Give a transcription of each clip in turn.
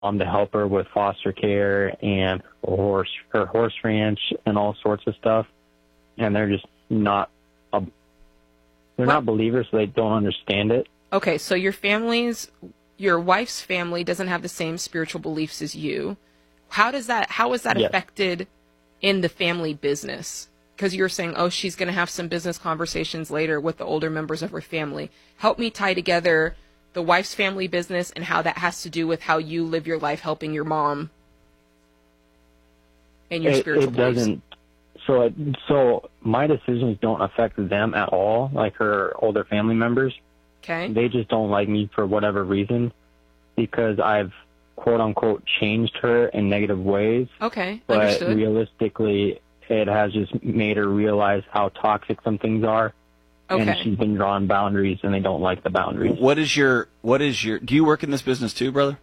to help her with foster care and her horse ranch and all sorts of stuff. And they're just not not believers, so they don't understand it. Okay, so your wife's family doesn't have the same spiritual beliefs as you. How is that affected in the family business? Because you're saying, oh, she's going to have some business conversations later with the older members of her family. Help me tie together the wife's family business and how that has to do with how you live your life helping your mom and your spiritual beliefs. Doesn't. So my decisions don't affect them at all, like her older family members. Okay. They just don't like me for whatever reason because I've, quote-unquote, changed her in negative ways. Okay, but understood. Realistically, it has just made her realize how toxic some things are. Okay. And she's been drawing boundaries, and they don't like the boundaries. Do you work in this business too, brother?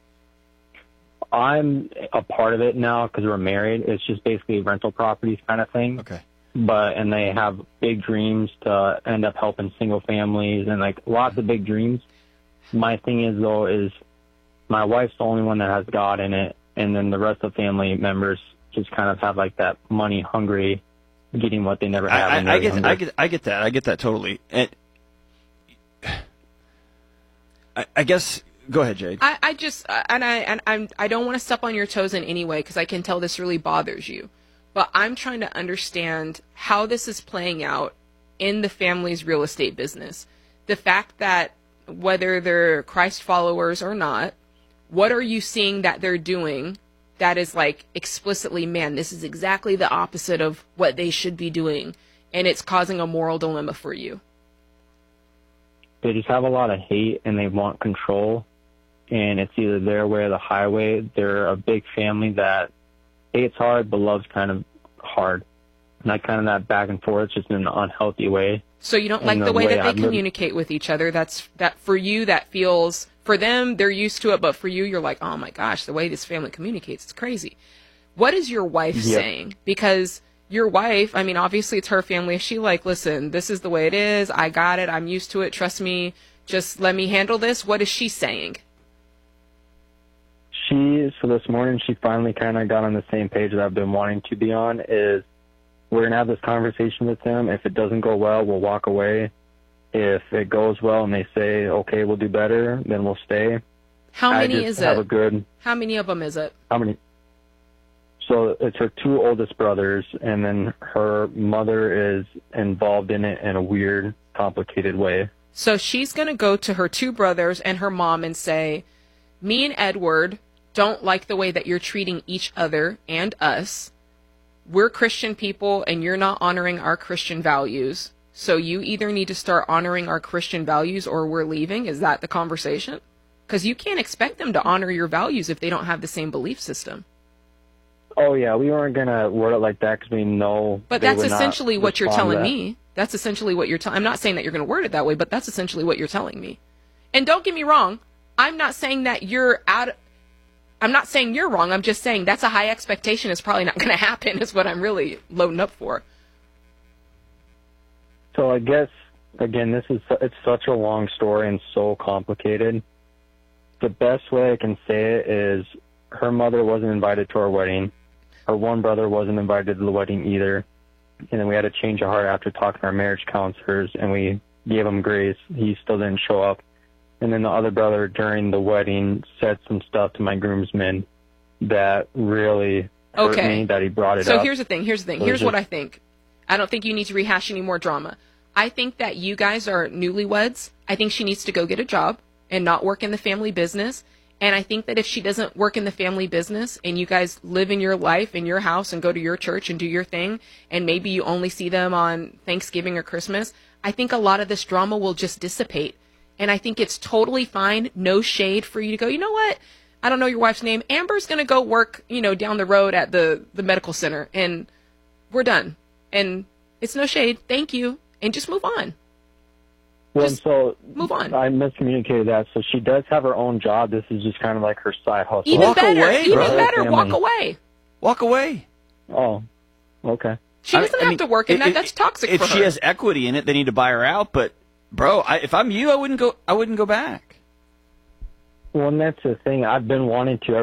I'm a part of it now because we're married. It's just basically rental properties kind of thing. Okay. And they have big dreams to end up helping single families and like lots of big dreams. My thing is though, is my wife's the only one that has God in it. And then the rest of the family members just kind of have like that money hungry, getting what they never had. I get that totally. And I guess, go ahead, Jade. I don't want to step on your toes in any way because I can tell this really bothers you. But I'm trying to understand how this is playing out in the family's real estate business. The fact that whether they're Christ followers or not, what are you seeing that they're doing that is like explicitly, man, this is exactly the opposite of what they should be doing, and it's causing a moral dilemma for you? They just have a lot of hate and they want control, and it's either their way or the highway. They're a big family that hates hard but loves kind of hard. And that back and forth, just in an unhealthy way. So you don't like the way that they communicate with each other. That for you, that feels, for them, they're used to it, but for you, you're like, oh my gosh, the way this family communicates, it's crazy. What is your wife saying? Because your wife, I mean, obviously it's her family. Is she like, listen, this is the way it is. I got it. I'm used to it. Trust me. Just let me handle this. What is she saying? So this morning, she finally kind of got on the same page that I've been wanting to be on, is we're going to have this conversation with them. If it doesn't go well, we'll walk away. If it goes well and they say, okay, we'll do better, then we'll stay. How many is it? How many of them is it? So it's her two oldest brothers, and then her mother is involved in it in a weird, complicated way. So she's going to go to her two brothers and her mom and say, me and Edward don't like the way that you're treating each other and us. We're Christian people and you're not honoring our Christian values. So you either need to start honoring our Christian values or we're leaving. Is that the conversation? Because you can't expect them to honor your values if they don't have the same belief system. Oh, yeah, we weren't going to word it like that because we know. But that's essentially what you're telling me. That's essentially what you're telling. I'm not saying that you're going to word it that way, but that's essentially what you're telling me. And don't get me wrong. I'm not saying that I'm not saying you're wrong. I'm just saying that's a high expectation. It's probably not going to happen is what I'm really loading up for. So I guess, again, it's such a long story and so complicated. The best way I can say it is her mother wasn't invited to our wedding. Her one brother wasn't invited to the wedding either. And then we had a change of heart after talking to our marriage counselors, and we gave him grace. He still didn't show up. And then the other brother during the wedding said some stuff to my groomsmen that really hurt me, that he brought it up. So here's the thing. Here's what I think. I don't think you need to rehash any more drama. I think that you guys are newlyweds. I think she needs to go get a job and not work in the family business. And I think that if she doesn't work in the family business and you guys live in your life, in your house, and go to your church and do your thing, and maybe you only see them on Thanksgiving or Christmas, I think a lot of this drama will just dissipate. And I think it's totally fine, no shade for you to go, you know what? I don't know your wife's name. Amber's going to go work, down the road at the medical center, and we're done. And it's no shade. Thank you. And just move on. Well, so move on. I miscommunicated that. So she does have her own job. This is just kind of like her side hustle. Even better, walk away. Walk away. Oh, okay. She doesn't have to work in that. That's toxic for her. If she has equity in it, they need to buy her out. But, bro, if I'm you, I wouldn't go back. Well, and that's the thing. I've been wanting to